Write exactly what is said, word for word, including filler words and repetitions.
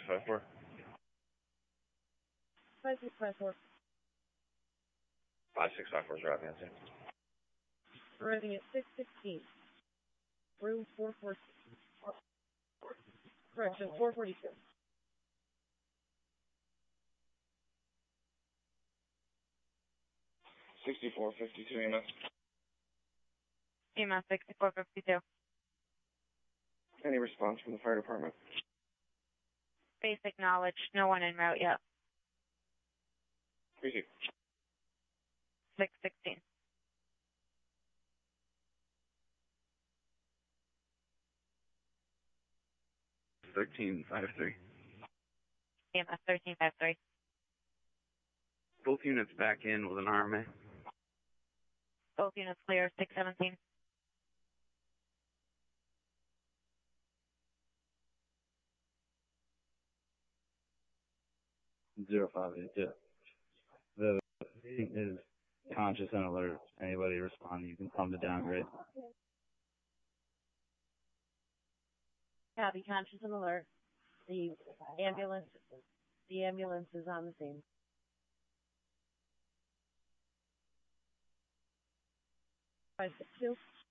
five four. five six five four. five six five four, drop answer. Arriving at six sixteen. Room four four six. Correction, four forty-two. sixty-four fifty-two, E M S. E M S sixty-four fifty-two. Any response from the fire department? Basic knowledge, no one en route yet. Receive. six sixteen. thirteen five three. E M S thirteen fifty-three. Both units back in with an R M A. Both units clear, six seventeen. Zero five eight two. The patient is conscious and alert. Anybody respond, you can come to downgrade. Copy, conscious and alert. The ambulance, the ambulance is on the scene. five six two.